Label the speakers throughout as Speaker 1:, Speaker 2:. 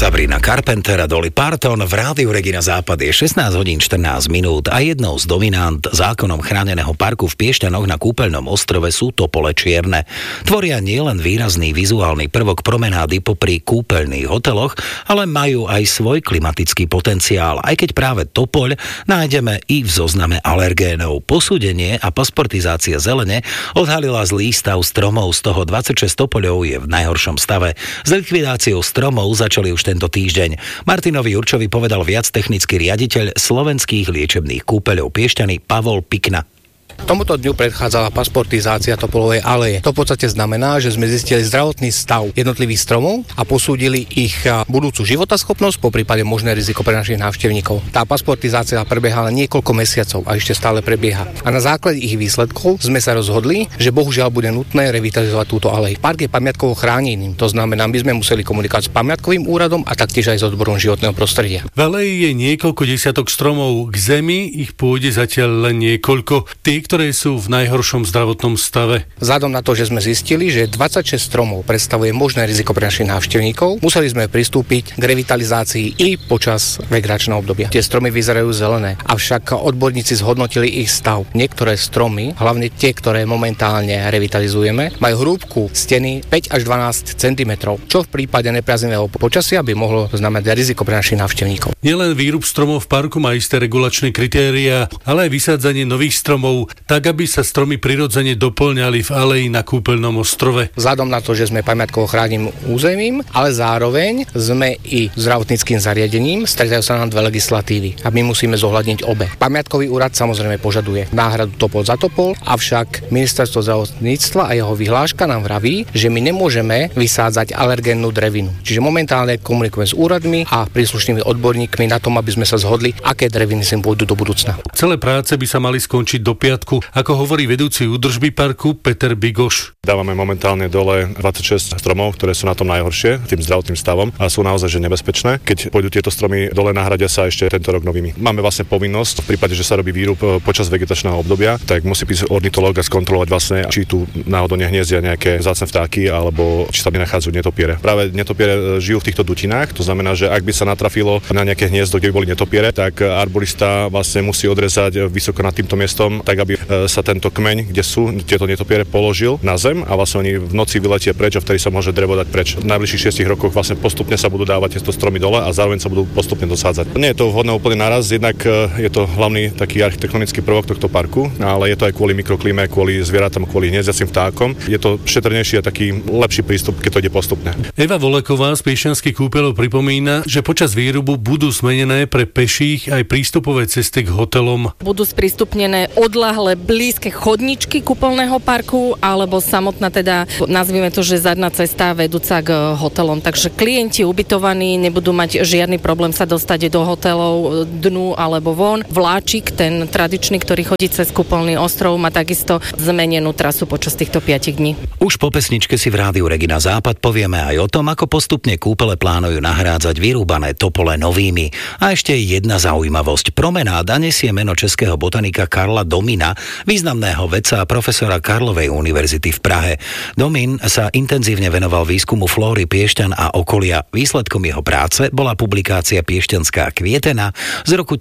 Speaker 1: Sabrina Carpenter a Dolly Parton. V rádiu Regina Západ je 16 hodín 14 minút a jednou z dominant zákonom chráneného parku v Piešťanoch na Kúpeľnom ostrove sú topole čierne. Tvoria nielen výrazný vizuálny prvok promenády popri kúpeľných hoteloch, ale majú aj svoj klimatický potenciál, aj keď práve topoľ nájdeme i v zozname alergénov. Posúdenie a pasportizácia zelene odhalila zlý stav stromov, z toho 26 topoľov je v najhoršom stave. S likvidáciou stromov začali už tento týždeň. Martinovi Jurčovi povedal viac technický riaditeľ slovenských liečebných kúpeľov Piešťany Pavol Pikna.
Speaker 2: Tomuto dňu predchádzala pasportizácia topolovej aleje. To v podstate znamená, že sme zistili zdravotný stav jednotlivých stromov a posúdili ich budúcu životaschopnosť, po prípade možné riziko pre našich návštevníkov. Tá pasportizácia prebiehala niekoľko mesiacov a ešte stále prebieha. A na základe ich výsledkov sme sa rozhodli, že bohužiaľ bude nutné revitalizovať túto alej. Park je pamiatkovo chránený, to znamená, my sme museli komunikovať s pamiatkovým úradom a taktiež aj s odborom životného prostredia.
Speaker 3: V aleji je niekoľko desiatok stromov, k zemi ich pôjde zatiaľ len niekoľko. Ktoré sú v najhoršom zdravotnom stave.
Speaker 2: Vzhľadom na to, že sme zistili, že 26 stromov predstavuje možné riziko pre našich návštevníkov, museli sme pristúpiť k revitalizácii i počas vegetačného obdobia. Tie stromy vyzerajú zelené, avšak odborníci zhodnotili ich stav. Niektoré stromy, hlavne tie, ktoré momentálne revitalizujeme, majú hrúbku steny 5 až 12 cm, čo v prípade nepriaznivého počasia by mohlo znamenať riziko pre našich návštevníkov.
Speaker 3: Nielen výrub stromov v parku má isté regulačné kritériá, ale aj vysádzanie nových stromov, tak aby sa stromy prirodzene doplňali v aleji na Kúpeľnom ostrove.
Speaker 2: Vzhľadom na to, že sme pamiatkovo chráneným územím, ale zároveň sme i zdravotníckym zariadením, stretajú sa nám dve legislatívy a my musíme zohľadniť obe. Pamiatkový úrad samozrejme požaduje náhradu topol za topol, avšak ministerstvo zdravotníctva a jeho vyhláška nám vraví, že my nemôžeme vysádzať alergénnu drevinu. Čiže momentálne komunikujeme s úradmi a príslušnými odborníkmi na tom, aby sme sa zhodli, aké dreviny sem pôjdu do budúcna.
Speaker 3: Celé práce by sa mali skončiť do piatku, ako hovorí vedúci údržby parku Peter Bigoš.
Speaker 4: Dávame momentálne dole 26 stromov, ktoré sú na tom najhoršie, tým zdravotným stavom a sú naozaj že nebezpečné. Keď pôjdu tieto stromy dole, nahradia sa ešte tento rok novými. Máme vlastne povinnosť v prípade, že sa robí výrub počas vegetačného obdobia, tak musí prísť ornitológ a skontrolovať vlastne, či tu náhodou nehniezdia nejaké vzácne vtáky alebo či sa nenachádzajú netopiere. Práve netopiere žijú v týchto dutinách, to znamená, že ak by sa natrafilo na nejaké hniezdo, kde by boli netopiere, tak arborista vlastne musí odrezať vysoko nad týmto miestom, tak aby sa tento kmeň, kde sú tieto netopiere, položil na zem a vlastne oni v noci vyletia preč a vtedy sa môže drevo dať preč. V najbližších 6 rokoch vlastne postupne sa budú dávať tieto stromy dole a zároveň sa budú postupne dosádzať. Nie je to vhodné úplne naraz, jednak je to hlavný taký architektonický prvok tohto parku, ale je to aj kvôli mikroklíme, kvôli zvieratám, kvôli hniezdiacim vtákom. Je to šetrnejší a taký lepší prístup, keď to ide postupne.
Speaker 3: Eva Voleková z Piešťanských kúpeľov pripomína, že počas výrubu budú zmenené pre peších aj prístupové cesty k hotelom.
Speaker 5: Budú sprístupnené odľahlé blízke chodničky kúpeľného parku alebo samotná teda, nazvime to, že zadná cesta vedúca k hotelom. Takže klienti ubytovaní nebudú mať žiadny problém sa dostať do hotelov dnu alebo von. Vláčik, ten tradičný, ktorý chodí cez kúpeľný ostrov, má takisto zmenenú trasu počas týchto 5 dní.
Speaker 1: Už po pesničke si v rádiu Regina Západ povieme aj o tom, ako postupne kúpele plánujú nahrádzať vyrúbané topole novými. A ešte jedna zaujímavosť. Promenáda nesie meno českého botanika Karla Domina, významného vedca a profesora Karlovej univerzity v Prahe. Domin sa intenzívne venoval výskumu flóry Piešťan a okolia. Výsledkom jeho práce bola publikácia Piešťanská kvietena z roku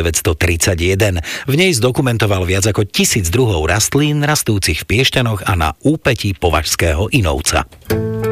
Speaker 1: 1931. V nej zdokumentoval viac ako 1000 druhov rastlín rastúcich v Piešťanoch a na úpetí Považského Inovca.